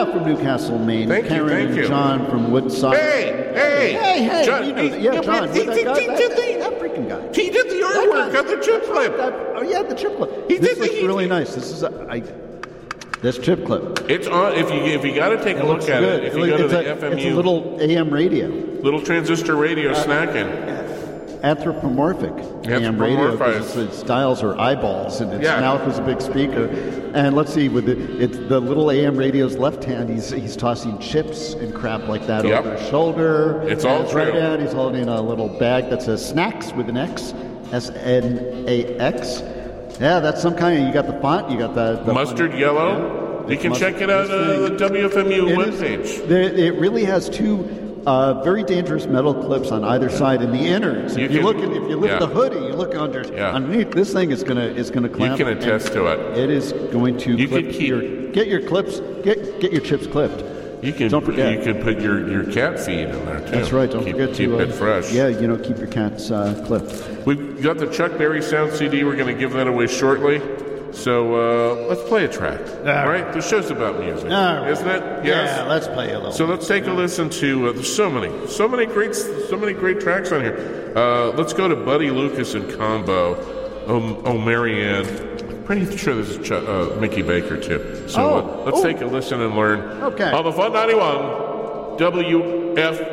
from Newcastle, Maine. Thank you, Karen thank and you. John from Woodside. Hey, John, you know, John, he that did that freaking guy. He did the artwork on the chip clip. The chip clip. He This did looks really nice. This is this chip clip. It's on. If you got to take a look at it, if you go to the FMU, it's a little AM radio, little transistor radio snacking. Anthropomorphic AM radio. Anthropomorphized. Its dials are eyeballs, and its Yeah. mouth is a big speaker. And let's see, with the little AM radio's left hand, he's tossing chips and crap like that Yep. over his shoulder. It's all And his right true. hand, he's holding a little bag that says snacks with an X, SNAX. Yeah, that's some kind of. You got the font. You got the Mustard yellow. You can check it out on the WFMU webpage. It really has two very dangerous metal clips on either side in the inners. If you lift the hoodie, you look underneath. This thing is gonna clamp. You can attest to it. It is going to You clip could keep- get your clips. Get your chips clipped. Don't forget. You can put your cat feed in there too. That's right. Don't forget to keep it fresh. Yeah, keep your cats clipped. We've got the Chuck Berry Sound CD. We're going to give that away shortly. So let's play a track. All right? The show's about music, isn't it? Yes. Yeah, let's play a little. So let's take a listen to there's so many great tracks on here. Let's go to Buddy Lucas and Combo. Oh, Marianne. I'm pretty sure this is Mickey Baker too. So let's take a listen and learn. Okay. On the Fun 91 WF.